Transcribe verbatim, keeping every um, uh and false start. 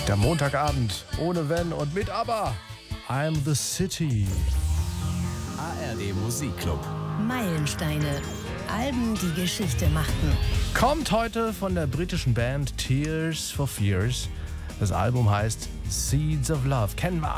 Der Montagabend ohne Wenn und mit Aber. I'm the City. A R D Musikclub. Meilensteine. Alben, die Geschichte machten. Kommt heute von der britischen Band Tears for Fears. Das Album heißt Seeds of Love. Kennen wir